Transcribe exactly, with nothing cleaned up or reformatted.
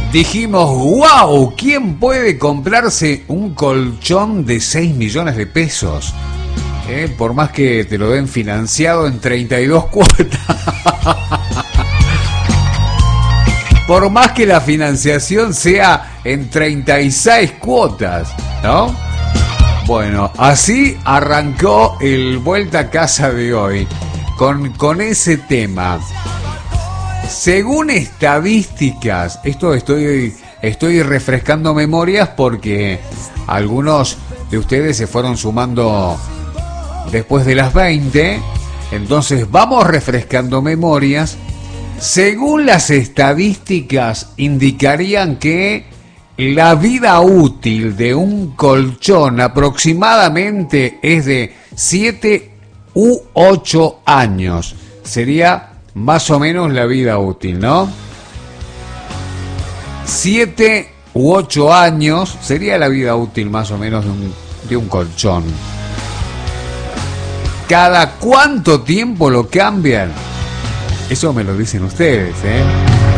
dijimos, wow, ¿quién puede comprarse un colchón de seis millones de pesos? Eh, por más que te lo den financiado en treinta y dos cuotas. Por más que la financiación sea en treinta y seis cuotas, ¿no? Bueno, así arrancó el Vuelta a Casa de hoy, con, con ese tema. Según estadísticas, esto estoy, estoy refrescando memorias porque algunos de ustedes se fueron sumando después de las veinte, entonces vamos refrescando memorias. Según las estadísticas indicarían que la vida útil de un colchón aproximadamente es de siete u ocho años. Sería más o menos la vida útil, ¿no? siete u ocho años sería la vida útil más o menos de un, de un colchón. ¿Cada cuánto tiempo lo cambian? Eso me lo dicen ustedes, ¿eh?